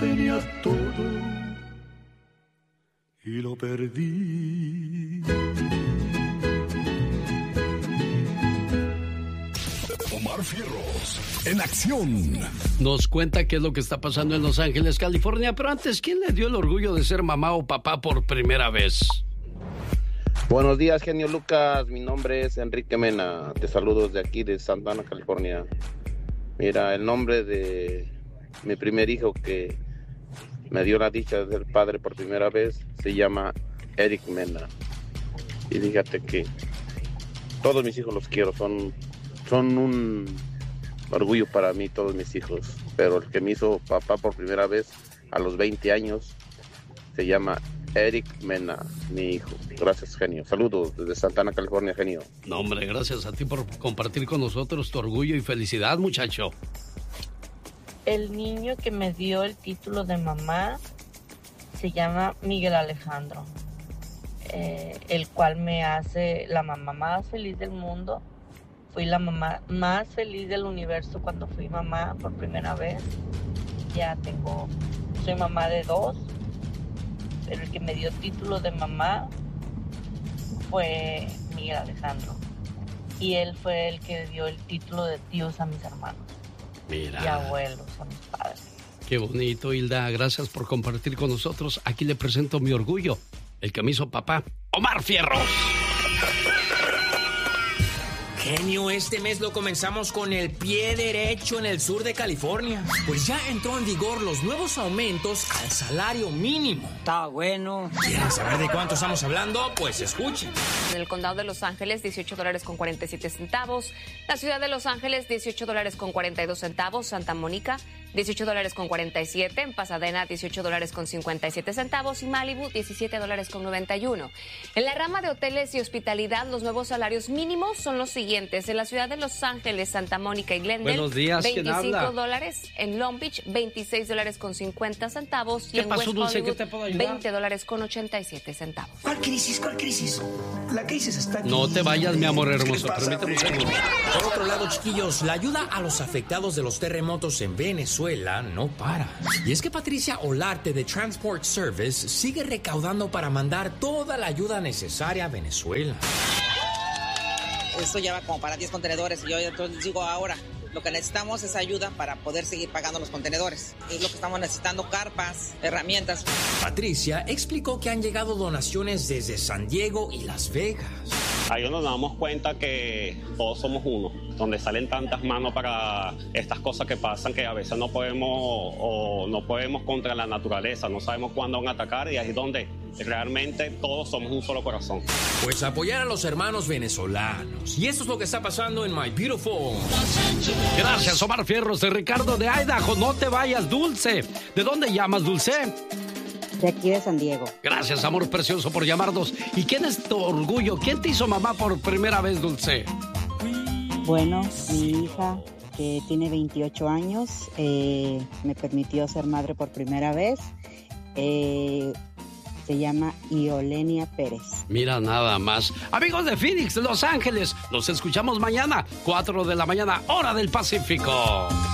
Tenía todo y lo perdí. Omar Fierros, en acción. Nos cuenta qué es lo que está pasando en Los Ángeles, California. Pero antes, ¿quién le dio el orgullo de ser mamá o papá por primera vez? Buenos días, genio Lucas. Mi nombre es Enrique Mena. Te saludo desde aquí, de Santa Ana, California. Mira, el nombre de mi primer hijo que me dio la dicha de ser padre por primera vez se llama Eric Mena. Y fíjate que todos mis hijos los quiero, son un orgullo para mí, todos mis hijos. Pero el que me hizo papá por primera vez a los 20 años se llama Eric Mena, mi hijo. Gracias, genio. Saludos desde Santa Ana, California, genio. No, hombre, gracias a ti por compartir con nosotros tu orgullo y felicidad, muchacho. El niño que me dio el título de mamá se llama Miguel Alejandro, el cual me hace la mamá más feliz del mundo. Fui la mamá más feliz del universo cuando fui mamá por primera vez. Soy mamá de 2, pero el que me dio título de mamá fue Miguel Alejandro. Y él fue el que dio el título de tíos a mis hermanos. Mira. Y abuelos a mis padres. Qué bonito, Hilda. Gracias por compartir con nosotros. Aquí le presento mi orgullo, el que me hizo papá, Omar Fierros. Genio, este mes lo comenzamos con el pie derecho en el sur de California. Pues ya entró en vigor los nuevos aumentos al salario mínimo. Está bueno. ¿Quieren saber de cuánto estamos hablando? Pues escuchen. En el condado de Los Ángeles, $18.47. La ciudad de Los Ángeles, $18.42. Santa Mónica, $18.47. En Pasadena, $18.57. Y Malibu, $17.91. En la rama de hoteles y hospitalidad, los nuevos salarios mínimos son los siguientes. En la ciudad de Los Ángeles, Santa Mónica y Glendale, buenos días, $25. En Long Beach, $26.50. Y ¿Qué en pasó, West Dulce? Hollywood, ¿Qué te puedo ayudar? $20.87. ¿Cuál crisis? ¿Cuál crisis? La crisis está aquí. No te vayas, mi amor hermoso. Permíteme un segundo. Por otro lado, chiquillos, la ayuda a los afectados de los terremotos en Venezuela no para. Y es que Patricia Olarte de Transport Service sigue recaudando para mandar toda la ayuda necesaria a Venezuela. Esto ya va como para 10 contenedores y yo entonces digo ahora, lo que necesitamos es ayuda para poder seguir pagando los contenedores. Es lo que estamos necesitando, carpas, herramientas. Patricia explicó que han llegado donaciones desde San Diego y Las Vegas. Ahí nos damos cuenta que todos somos uno, donde salen tantas manos para estas cosas que pasan que a veces no podemos contra la naturaleza, no sabemos cuándo van a atacar y ahí es donde realmente todos somos un solo corazón. Pues apoyar a los hermanos venezolanos. Y eso es lo que está pasando en My Beautiful. Gracias, Omar Fierros, de Ricardo de Idaho. No te vayas, Dulce. ¿De dónde llamas, Dulce? De aquí de San Diego. Gracias, amor precioso, por llamarnos. ¿Y quién es tu orgullo? ¿Quién te hizo mamá por primera vez, Dulce? Bueno, mi hija, que tiene 28 años, me permitió ser madre por primera vez. Se llama Iolenia Pérez. Mira nada más. Amigos de Phoenix, Los Ángeles, nos escuchamos mañana, 4 de la mañana, hora del Pacífico.